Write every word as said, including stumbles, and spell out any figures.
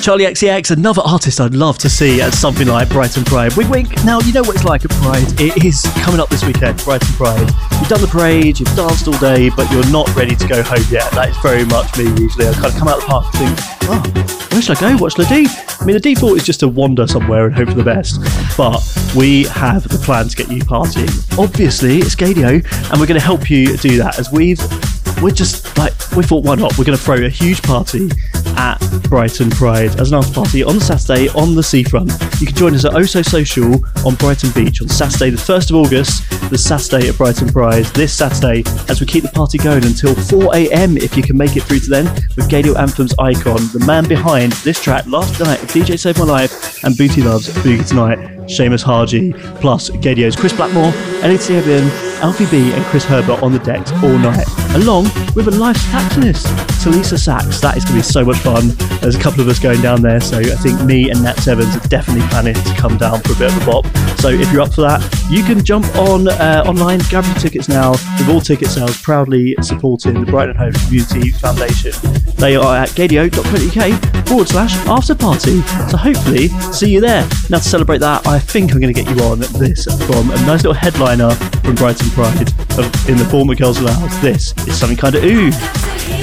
Charlie X C X, another artist I'd love to see at something like Brighton Pride. Wink, wink. Now, you know what it's like at Pride. It is coming up this weekend, Brighton Pride. You've done the parade, you've danced all day, but you're not ready to go home yet. That is very much me usually. I kind of come out of the park and think, oh, where should I go? What should I do? I mean, the default is just to wander somewhere and hope for the best. But we have the plan to get you partying. Obviously, it's Gaydio, and we're going to help you do that as we've We're just like, we thought, why not? We're going to throw a huge party at Brighton Pride as an after party on Saturday on the seafront. You can join us at Oso Social on Brighton Beach on Saturday, the first of August, the Saturday at Brighton Pride. This Saturday, as we keep the party going until four a.m. if you can make it through to then, with Gaydio Anthems icon, the man behind this track last night of D J Save My Life and Booty Loves Boogie Tonight, Seamus Haji, plus Gaydio's Chris Blackmore, N H C Evan, Alfie B and Chris Herbert on the decks all night, along with a live saxophonist, Talisa Sax. That is going to be so much fun. There's a couple of us going down there, so I think me and Nat Evans are definitely planning to come down for a bit of a bop. So if you're up for that, you can jump on uh, online, grab your tickets now, with all ticket sales proudly supporting the Brighton Hove Community Foundation. They are at gaydio.co.uk forward slash after party. So hopefully see you there. Now to celebrate that, I think I'm going to get you on this from a nice little headliner from Brighton Pride of, in the form of Girls Aloud. This is Something Kinda Ooh.